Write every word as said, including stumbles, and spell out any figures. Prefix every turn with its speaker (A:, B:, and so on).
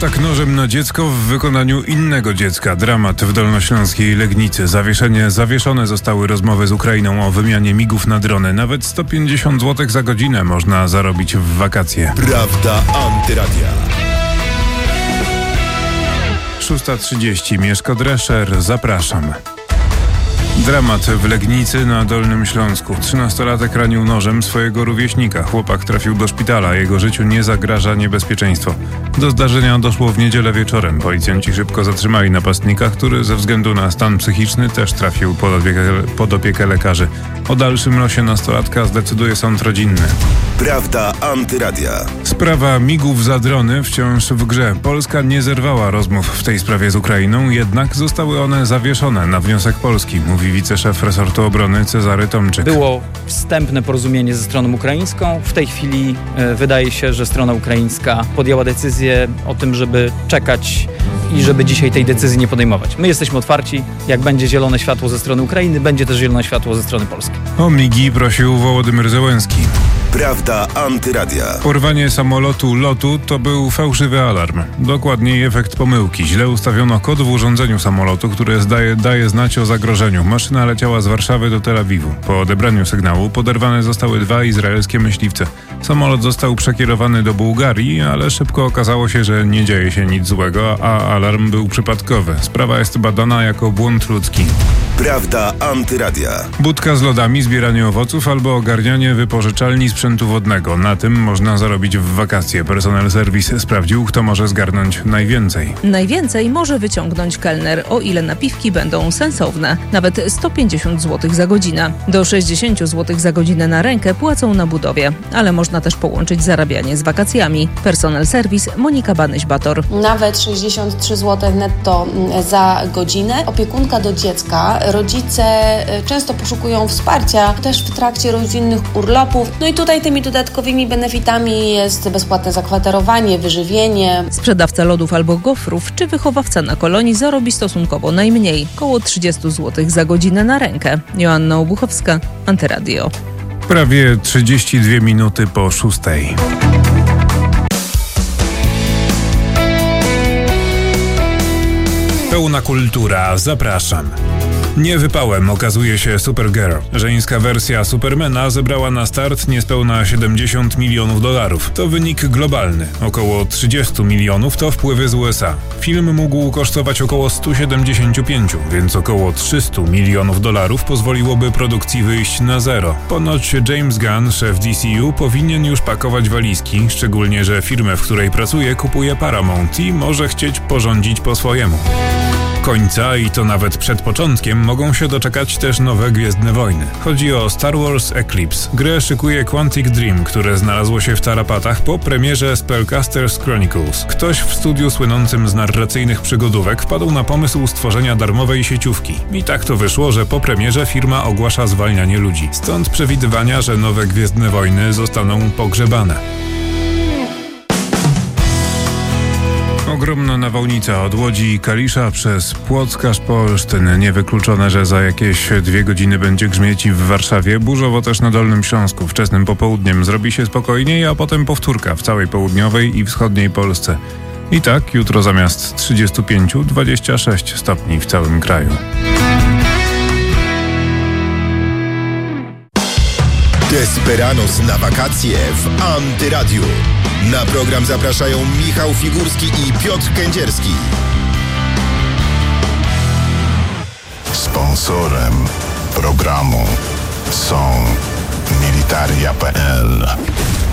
A: Atak nożem na dziecko w wykonaniu innego dziecka. Dramat w dolnośląskiej Legnicy. Zawieszenie, zawieszone zostały rozmowy z Ukrainą o wymianie migów na drony. Nawet sto pięćdziesiąt złotych za godzinę można zarobić w wakacje.
B: Prawda Antyradia.
A: szósta trzydzieści. Mieszko Drescher. Zapraszam. Dramat w Legnicy na Dolnym Śląsku. Trzynastolatek ranił nożem swojego rówieśnika. Chłopak trafił do szpitala. Jego życiu nie zagraża niebezpieczeństwo. Do zdarzenia doszło w niedzielę wieczorem. Policjanci szybko zatrzymali napastnika, który ze względu na stan psychiczny też trafił pod opiekę, pod opiekę lekarzy. O dalszym losie nastolatka zdecyduje sąd rodzinny.
B: Prawda Antyradia.
A: Sprawa migów za drony wciąż w grze. Polska nie zerwała rozmów w tej sprawie z Ukrainą, jednak zostały one zawieszone na wniosek Polski, mówi wiceszef resortu obrony Cezary Tomczyk.
C: Było wstępne porozumienie ze stroną ukraińską. W tej chwili e, wydaje się, że strona ukraińska podjęła decyzję o tym, żeby czekać i żeby dzisiaj tej decyzji nie podejmować. My jesteśmy otwarci. Jak będzie zielone światło ze strony Ukrainy, będzie też zielone światło ze strony Polski.
A: O migi prosił Wołodymyr Zełenski.
B: Prawda Antyradia.
A: Porwanie samolotu lotu to był fałszywy alarm. Dokładniej efekt pomyłki. Źle ustawiono kod w urządzeniu samolotu, które zdaje, daje znać o zagrożeniu. Maszyna leciała z Warszawy do Tel Awiwu. Po odebraniu sygnału poderwane zostały dwa izraelskie myśliwce. Samolot został przekierowany do Bułgarii, ale szybko okazało się, że nie dzieje się nic złego, a alarm był przypadkowy. Sprawa jest badana jako błąd ludzki.
B: Prawda Antyradia.
A: Budka z lodami, zbieranie owoców albo ogarnianie wypożyczalni sprzętu wodnego. Na tym można zarobić w wakacje. Personel serwis sprawdził, kto może zgarnąć najwięcej.
D: Najwięcej może wyciągnąć kelner, o ile napiwki będą sensowne. Nawet sto pięćdziesiąt złotych za godzinę. Do sześćdziesiąt złotych za godzinę na rękę płacą na budowie. Ale można też połączyć zarabianie z wakacjami. Personel serwis Monika Banyś-Bator.
E: Nawet sześćdziesiąt trzy złote netto za godzinę. Opiekunka do dziecka. Rodzice często poszukują wsparcia też w trakcie rodzinnych urlopów. No i tutaj tymi dodatkowymi benefitami jest bezpłatne zakwaterowanie, wyżywienie.
D: Sprzedawca lodów albo gofrów czy wychowawca na kolonii zarobi stosunkowo najmniej. Koło trzydzieści złotych za godzinę na rękę. Joanna Obuchowska, Antyradio.
A: Prawie trzydzieści dwie minuty po szóstej. Pełna kultura. Zapraszam. Nie wypałem okazuje się Supergirl. Żeńska wersja Supermana zebrała na start niespełna siedemdziesiąt milionów dolarów. To wynik globalny. Około trzydzieści milionów to wpływy z U S A. Film mógł kosztować około sto siedemdziesiąt pięć, więc około trzysta milionów dolarów pozwoliłoby produkcji wyjść na zero. Ponoć James Gunn, szef D C U, powinien już pakować walizki, szczególnie że firmę, w której pracuje, kupuje Paramount i może chcieć porządzić po swojemu. Końca, i to nawet przed początkiem, mogą się doczekać też nowe Gwiezdne Wojny. Chodzi o Star Wars Eclipse. Grę szykuje Quantic Dream, które znalazło się w tarapatach po premierze Spellcasters Chronicles. Ktoś w studiu słynącym z narracyjnych przygodówek wpadł na pomysł stworzenia darmowej sieciówki. I tak to wyszło, że po premierze firma ogłasza zwalnianie ludzi. Stąd przewidywania, że nowe Gwiezdne Wojny zostaną pogrzebane. Ogromna nawałnica od Łodzi i Kalisza przez Płock aż po Olsztyn. Niewykluczone, że za jakieś dwie godziny będzie grzmieć i w Warszawie. Burzowo też na Dolnym Śląsku. Wczesnym popołudniem zrobi się spokojniej, a potem powtórka w całej południowej i wschodniej Polsce. I tak jutro zamiast trzydzieści pięć dwadzieścia sześć stopni w całym kraju.
B: Desperados na wakacje w Antyradiu. Na program zapraszają Michał Figurski i Piotr Kędzierski.
F: Sponsorem programu są Militaria kropka p l.